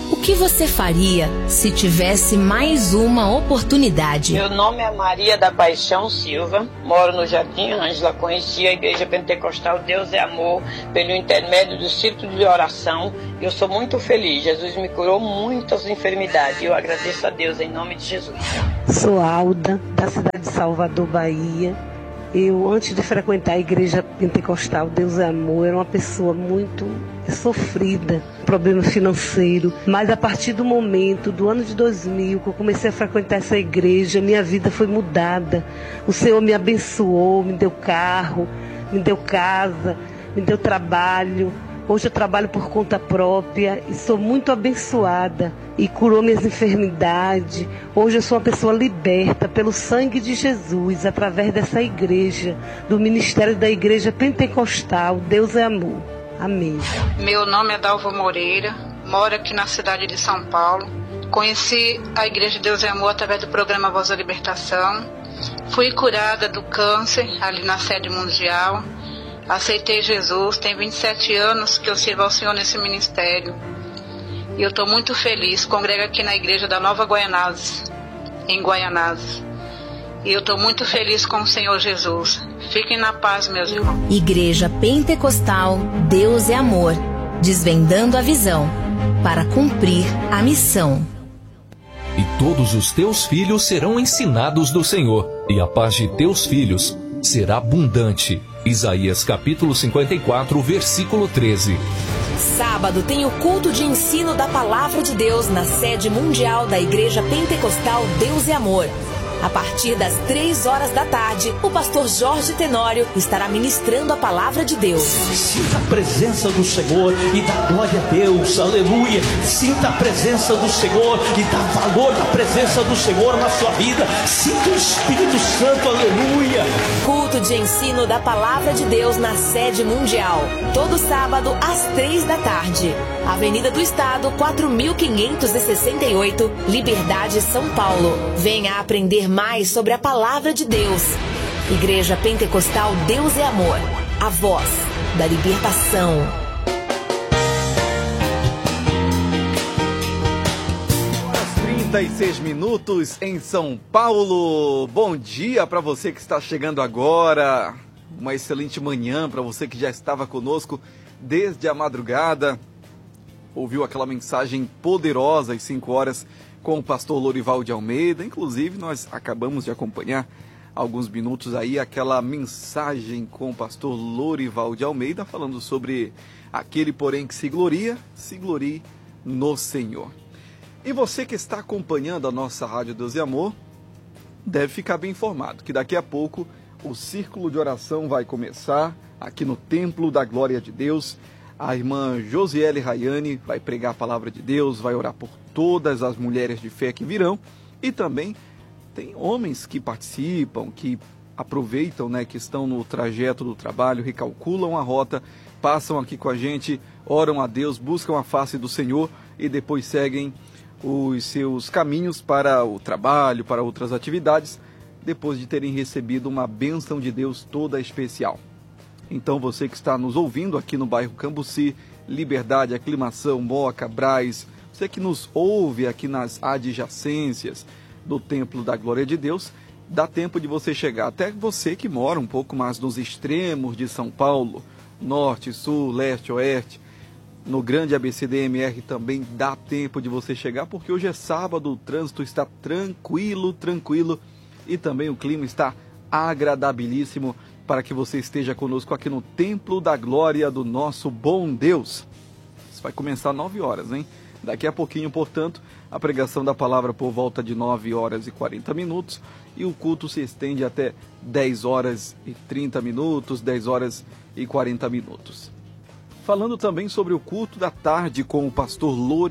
O que você faria se tivesse mais uma oportunidade? Meu nome é Maria da Paixão Silva, moro no Jardim Ângela, conheci a Igreja Pentecostal Deus é Amor pelo intermédio do círculo de oração. Eu sou muito feliz, Jesus me curou muitas enfermidades, eu agradeço a Deus em nome de Jesus. Sou Alda, da cidade de Salvador, Bahia. Eu, antes de frequentar a Igreja Pentecostal Deus é Amor, era uma pessoa muito sofrida, problema financeiro. Mas a partir do momento, do ano de 2000, que eu comecei a frequentar essa igreja, minha vida foi mudada. O Senhor me abençoou, me deu carro, me deu casa, me deu trabalho. Hoje eu trabalho por conta própria e sou muito abençoada e curou minhas enfermidades. Hoje eu sou uma pessoa liberta pelo sangue de Jesus através dessa igreja, do ministério da Igreja Pentecostal Deus é Amor. Amém. Meu nome é Dalva Moreira, moro aqui na cidade de São Paulo. Conheci a Igreja Deus é Amor através do programa Voz da Libertação. Fui curada do câncer ali na sede mundial. Aceitei Jesus, tem 27 anos que eu sirvo ao Senhor nesse ministério. E eu estou muito feliz, congrego aqui na igreja da Nova Guaianazes, em Guaianazes. E eu estou muito feliz com o Senhor Jesus. Fiquem na paz, meus irmãos. Igreja Pentecostal Deus é Amor, desvendando a visão para cumprir a missão. E todos os teus filhos serão ensinados do Senhor, e a paz de teus filhos será abundante. Isaías capítulo 54, versículo 13. Sábado tem o culto de ensino da Palavra de Deus na sede mundial da Igreja Pentecostal Deus é Amor. A partir das 3 horas da tarde, o pastor Jorge Tenório estará ministrando a Palavra de Deus. Sinta a presença do Senhor e dá glória a Deus, aleluia. Sinta a presença do Senhor e dá valor da presença do Senhor na sua vida. Sinta o Espírito Santo, aleluia. Culto de ensino da Palavra de Deus na sede mundial, todo sábado às 3 da tarde. Avenida do Estado, 4568, Liberdade, São Paulo. Venha aprender mais sobre a Palavra de Deus. Igreja Pentecostal Deus é Amor, a voz da libertação. 36 minutos em São Paulo. Bom dia para você que está chegando agora. Uma excelente manhã para você que já estava conosco desde a madrugada. Ouviu aquela mensagem poderosa às 5 horas com o pastor Lorival de Almeida. Inclusive, nós acabamos de acompanhar alguns minutos aí aquela mensagem com o pastor Lorival de Almeida, falando sobre aquele, porém, que se glorie no Senhor. E você que está acompanhando a nossa Rádio Deus e Amor, deve ficar bem informado que daqui a pouco o círculo de oração vai começar aqui no Templo da Glória de Deus. A irmã Josiele Rayane vai pregar a palavra de Deus, vai orar por todas as mulheres de fé que virão. E também tem homens que participam, que aproveitam, né, que estão no trajeto do trabalho, recalculam a rota, passam aqui com a gente, oram a Deus, buscam a face do Senhor e depois seguem os seus caminhos para o trabalho, para outras atividades, depois de terem recebido uma bênção de Deus toda especial. Então você que está nos ouvindo aqui no bairro Cambuci, Liberdade, Aclimação, Moca, Braz, você que nos ouve aqui nas adjacências do Templo da Glória de Deus, dá tempo de você chegar. Até você que mora um pouco mais nos extremos de São Paulo, norte, sul, leste, oeste, no grande ABCDMR também dá tempo de você chegar, porque hoje é sábado, o trânsito está tranquilo e também o clima está agradabilíssimo para que você esteja conosco aqui no Templo da Glória do nosso bom Deus. Isso vai começar às 9 horas, hein? Daqui a pouquinho, portanto, a pregação da palavra por volta de 9 horas e 40 minutos e o culto se estende até 10 horas e 30 minutos, 10 horas e 40 minutos. Falando também sobre o culto da tarde com o pastor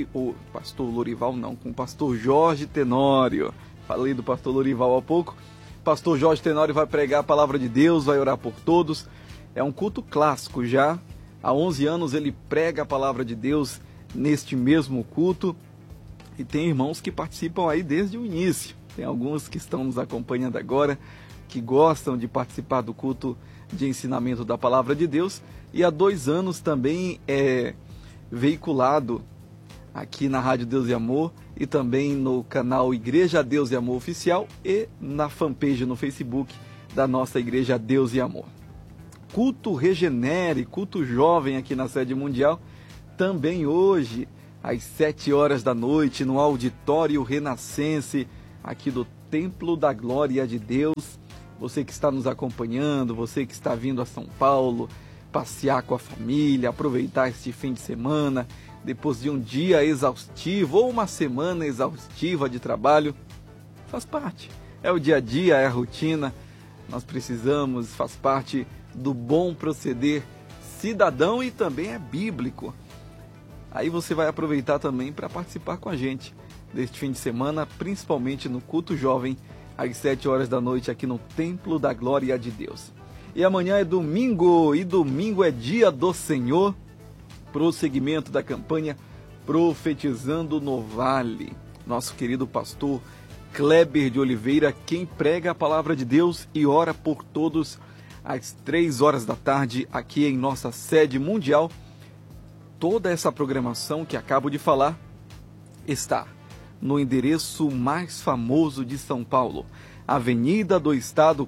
Lorival, com o pastor Jorge Tenório. Falei do pastor Lorival há pouco. Pastor Jorge Tenório vai pregar a palavra de Deus, vai orar por todos. É um culto clássico já. Há 11 anos ele prega a palavra de Deus neste mesmo culto. E tem irmãos que participam aí desde o início. Tem alguns que estão nos acompanhando agora, que gostam de participar do culto de ensinamento da palavra de Deus. E há 2 anos também é veiculado aqui na Rádio Deus e Amor e também no canal Igreja Deus e Amor Oficial e na fanpage no Facebook da nossa Igreja Deus e Amor. Culto Regenere, culto jovem aqui na sede mundial, também hoje, às 7 horas da noite, no Auditório Renascense, aqui do Templo da Glória de Deus. Você que está nos acompanhando, você que está vindo a São Paulo, passear com a família, aproveitar este fim de semana, depois de um dia exaustivo ou uma semana exaustiva de trabalho, faz parte. É o dia a dia, é a rotina, nós precisamos, faz parte do bom proceder cidadão e também é bíblico. Aí você vai aproveitar também para participar com a gente deste fim de semana, principalmente no culto jovem, às 7 horas da noite, aqui no Templo da Glória de Deus. E amanhã é domingo, e domingo é dia do Senhor, prosseguimento da campanha Profetizando no Vale. Nosso querido pastor Kleber de Oliveira, quem prega a palavra de Deus e ora por todos, às 3 horas da tarde, aqui em nossa sede mundial. Toda essa programação que acabo de falar está no endereço mais famoso de São Paulo, Avenida do Estado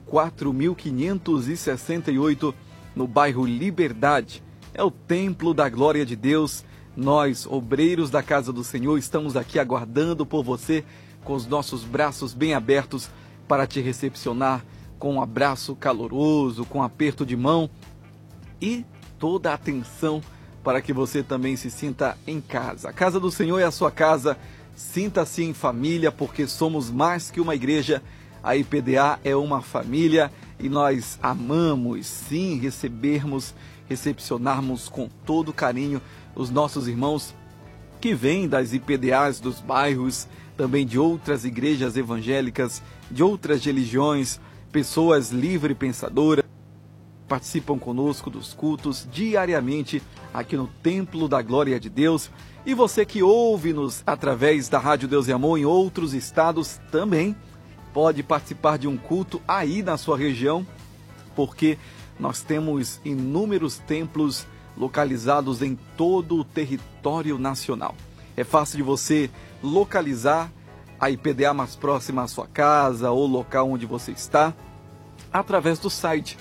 4568, no bairro Liberdade. É o Templo da Glória de Deus. Nós, obreiros da Casa do Senhor, estamos aqui aguardando por você, com os nossos braços bem abertos para te recepcionar com um abraço caloroso, com um aperto de mão e toda a atenção para que você também se sinta em casa. A Casa do Senhor é a sua casa, sinta-se em família, porque somos mais que uma igreja. A IPDA é uma família e nós amamos, sim, recepcionarmos com todo carinho os nossos irmãos que vêm das IPDAs dos bairros, também de outras igrejas evangélicas, de outras religiões, pessoas livre-pensadoras, participam conosco dos cultos diariamente aqui no Templo da Glória de Deus. E você que ouve-nos através da Rádio Deus e Amor em outros estados também pode participar de um culto aí na sua região, porque nós temos inúmeros templos localizados em todo o território nacional. É fácil de você localizar a IPDA mais próxima à sua casa ou local onde você está, através do site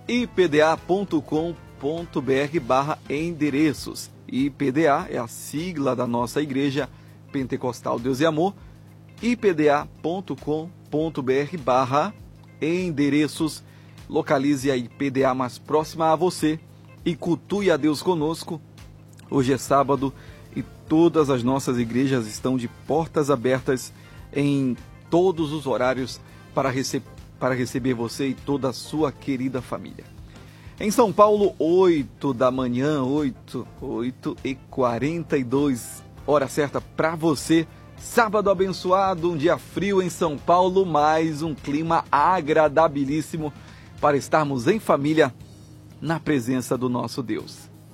ipda.com.br/endereços. IPDA é a sigla da nossa Igreja Pentecostal Deus e Amor. ipda.com.br/endereços. Localize a IPDA mais próxima a você e cultue a Deus conosco. Hoje é sábado e todas as nossas igrejas estão de portas abertas em todos os horários para receber você e toda a sua querida família. Em São Paulo, 8 da manhã, 8h42, hora certa para você. Sábado abençoado, um dia frio em São Paulo, mas um clima agradabilíssimo para estarmos em família na presença do nosso Deus.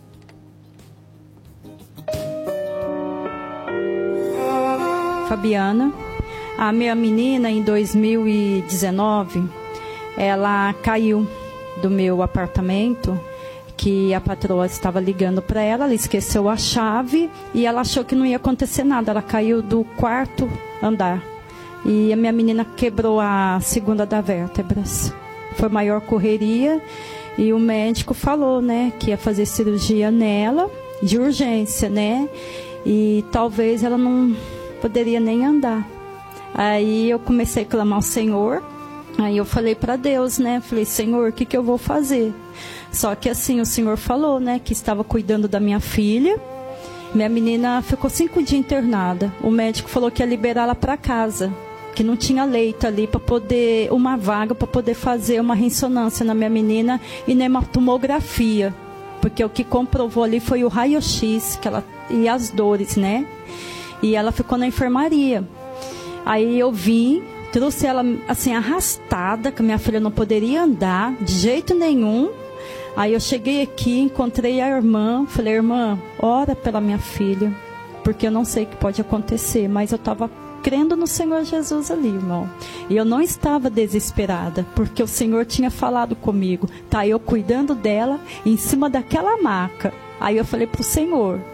Fabiana, a minha menina em 2019, ela caiu do meu apartamento, que a patroa estava ligando para ela, ela esqueceu a chave e ela achou que não ia acontecer nada, ela caiu do 4º andar e a minha menina quebrou a 2ª das vértebras. Foi maior correria e o médico falou, né, que ia fazer cirurgia nela, de urgência, né, e talvez ela não poderia nem andar. Aí eu comecei a clamar ao Senhor, aí eu falei para Deus, né, falei, Senhor, o que eu vou fazer? Só que assim, o Senhor falou, né, que estava cuidando da minha filha. Minha menina ficou 5 dias internada. O médico falou que ia liberar ela para casa, que não tinha leito ali para poder, uma vaga para poder fazer uma ressonância na minha menina e nem uma tomografia, porque o que comprovou ali foi o raio-x que ela, e as dores, né? E ela ficou na enfermaria. Aí eu vim, trouxe ela assim arrastada, que minha filha não poderia andar de jeito nenhum. Aí eu cheguei aqui, encontrei a irmã, falei, irmã, ora pela minha filha, porque eu não sei o que pode acontecer, mas eu estava crendo no Senhor Jesus ali, irmão. E eu não estava desesperada, porque o Senhor tinha falado comigo. Tá eu cuidando dela, em cima daquela maca. Aí eu falei pro Senhor,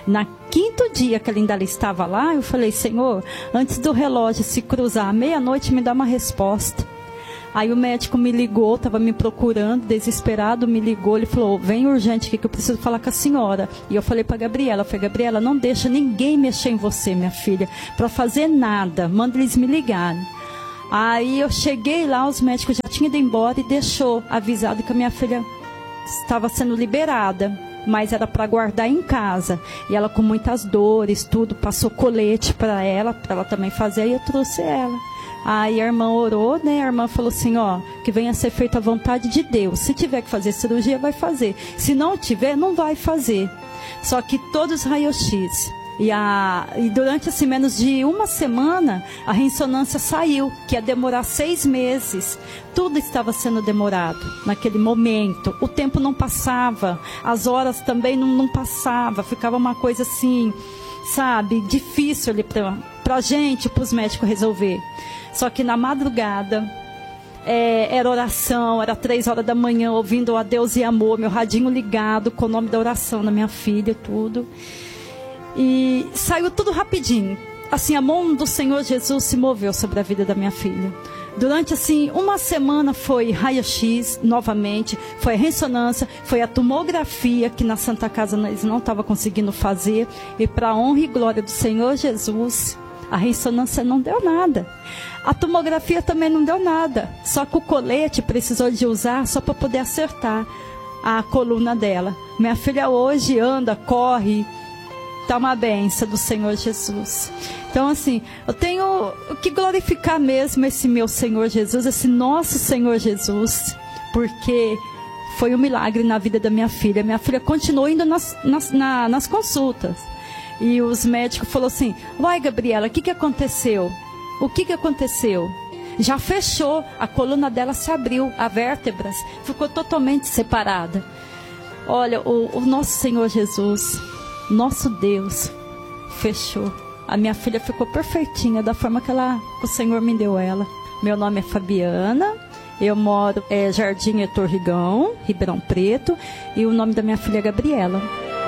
Na quinto dia que ele ainda estava lá, eu falei: Senhor, antes do relógio se cruzar à meia-noite, me dá uma resposta. Aí o médico me ligou, estava me procurando, desesperado, me ligou, ele falou: vem urgente aqui que eu preciso falar com a senhora. E eu falei para a Gabriela, Gabriela, não deixa ninguém mexer em você, minha filha, para fazer nada, manda eles me ligarem. Aí eu cheguei lá, os médicos já tinham ido embora e deixou avisado que a minha filha estava sendo liberada, mas era para guardar em casa. E ela com muitas dores, tudo, passou colete para ela também fazer, aí eu trouxe ela. Aí a irmã orou, né? A irmã falou assim: ó, que venha a ser feita a vontade de Deus. Se tiver que fazer cirurgia, vai fazer. Se não tiver, não vai fazer. Só que todos os raio-x. E durante assim, menos de uma semana, a ressonância saiu, que ia demorar 6 meses. Tudo estava sendo demorado naquele momento. O tempo não passava, as horas também não passavam. Ficava uma coisa assim, sabe, difícil ali pra gente, pros médicos resolver. Só que na madrugada, era oração, era 3 horas da manhã, ouvindo a Deus e Amor, meu radinho ligado com o nome da oração da minha filha, tudo. E saiu tudo rapidinho. Assim, a mão do Senhor Jesus se moveu sobre a vida da minha filha. Durante, assim, uma semana foi raio-x novamente, foi a ressonância, foi a tomografia, que na Santa Casa eles não estavam conseguindo fazer. E para a honra e glória do Senhor Jesus, a ressonância não deu nada. A tomografia também não deu nada. Só que o colete precisou de usar só para poder acertar a coluna dela. Minha filha hoje anda, corre, está uma bênção do Senhor Jesus. Então, assim, eu tenho que glorificar mesmo esse meu Senhor Jesus, esse nosso Senhor Jesus, porque foi um milagre na vida da minha filha. Minha filha continuou indo nas consultas. E os médicos falaram assim: vai, Gabriela, o que aconteceu? O que aconteceu? Já fechou, a coluna dela se abriu, as vértebras ficou totalmente separada. Olha, o nosso Senhor Jesus, nosso Deus, fechou. A minha filha ficou perfeitinha, da forma que o Senhor me deu ela. Meu nome é Fabiana, eu moro Jardim Heitor Rigão, Ribeirão Preto, e o nome da minha filha é Gabriela.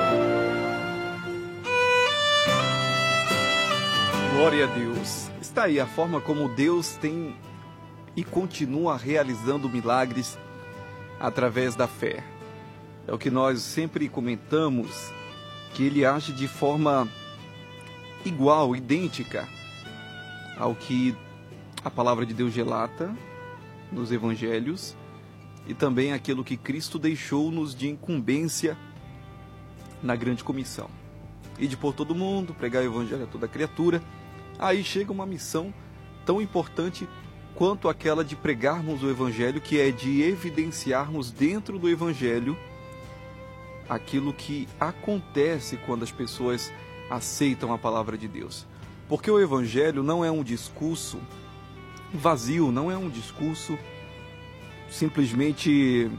Glória a Deus. Está aí a forma como Deus tem e continua realizando milagres através da fé. É o que nós sempre comentamos, que Ele age de forma igual, idêntica ao que a palavra de Deus relata nos evangelhos e também aquilo que Cristo deixou-nos de incumbência na grande comissão. Ir por todo mundo, pregar o evangelho a toda criatura. Aí chega uma missão tão importante quanto aquela de pregarmos o evangelho, que é de evidenciarmos dentro do evangelho aquilo que acontece quando as pessoas aceitam a palavra de Deus. Porque o evangelho não é um discurso vazio, não é um discurso simplesmente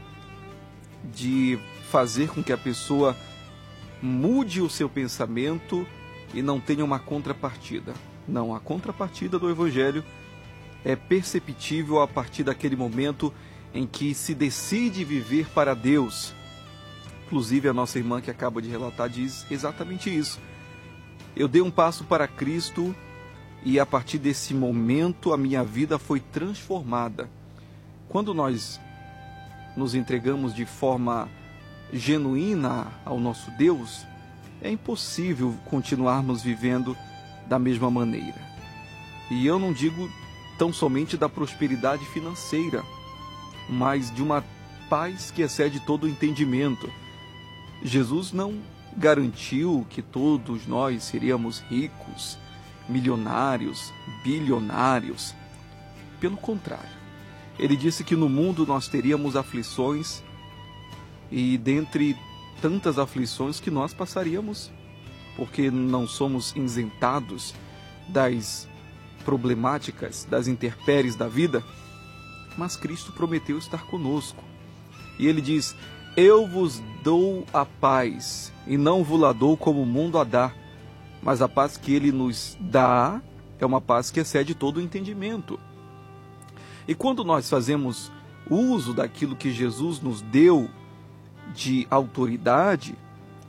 de fazer com que a pessoa mude o seu pensamento e não tenha uma contrapartida. Não, a contrapartida do evangelho é perceptível a partir daquele momento em que se decide viver para Deus. Inclusive a nossa irmã que acaba de relatar diz exatamente isso. Eu dei um passo para Cristo e a partir desse momento a minha vida foi transformada. Quando nós nos entregamos de forma genuína ao nosso Deus, é impossível continuarmos vivendo da mesma maneira. E eu não digo tão somente da prosperidade financeira, mas de uma paz que excede todo o entendimento. Jesus não garantiu que todos nós seríamos ricos, milionários, bilionários. Pelo contrário, Ele disse que no mundo nós teríamos aflições, e dentre tantas aflições que nós passaríamos, porque não somos isentados das problemáticas, das intempéries da vida, mas Cristo prometeu estar conosco. E Ele diz: eu vos dou a paz, e não vos la dou como o mundo a dá, mas a paz que Ele nos dá é uma paz que excede todo o entendimento. E quando nós fazemos uso daquilo que Jesus nos deu de autoridade,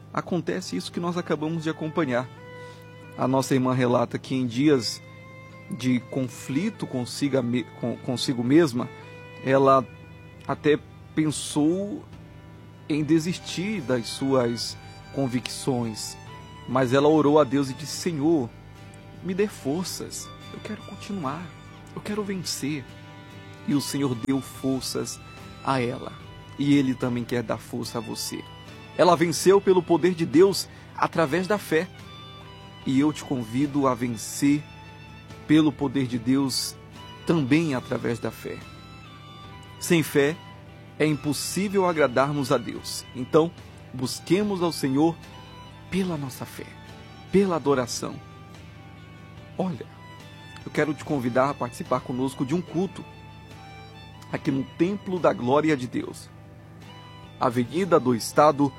acontece isso que nós acabamos de acompanhar. A nossa irmã relata que em dias de conflito consigo mesma, ela até pensou em desistir das suas convicções, mas ela orou a Deus e disse: Senhor, me dê forças, eu quero continuar, eu quero vencer. E o Senhor deu forças a ela, e Ele também quer dar força a você. Ela venceu pelo poder de Deus através da fé, e eu te convido a vencer pelo poder de Deus também através da fé. Sem fé é impossível agradarmos a Deus. Então, busquemos ao Senhor pela nossa fé, pela adoração. Olha, eu quero te convidar a participar conosco de um culto aqui no Templo da Glória de Deus. Avenida do Estado,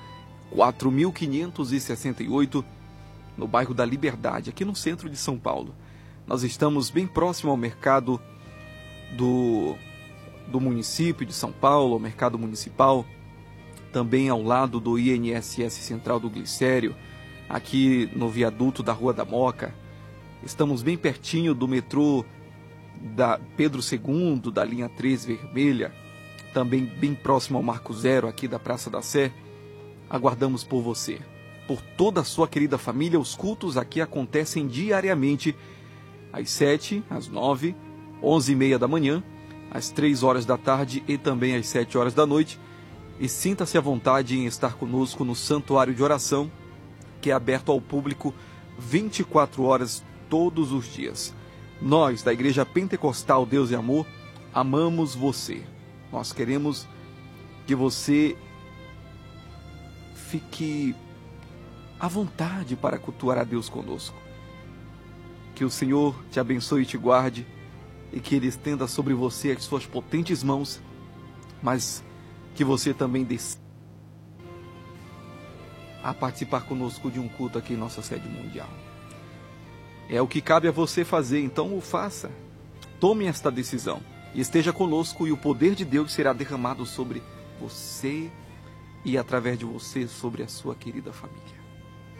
4568, no bairro da Liberdade, aqui no centro de São Paulo. Nós estamos bem próximo ao mercado do município de São Paulo, ao mercado municipal, também ao lado do INSS Central do Glicério, aqui no viaduto da Rua da Moca. Estamos bem pertinho do metrô da Pedro II, da linha 3 vermelha, também bem próximo ao Marco Zero, aqui da Praça da Sé. Aguardamos por você. Por toda a sua querida família, os cultos aqui acontecem diariamente, às 7, às 9, 11h30 da manhã, às 3 horas da tarde e também às 7 horas da noite. E sinta-se à vontade em estar conosco no Santuário de Oração, que é aberto ao público 24 horas todos os dias. Nós, da Igreja Pentecostal Deus e Amor, amamos você. Nós queremos que você fique à vontade para cultuar a Deus conosco. Que o Senhor te abençoe e te guarde, e que Ele estenda sobre você as suas potentes mãos, mas que você também decida a participar conosco de um culto aqui em nossa sede mundial. É o que cabe a você fazer, então o faça. Tome esta decisão e esteja conosco, e o poder de Deus será derramado sobre você e através de você sobre a sua querida família.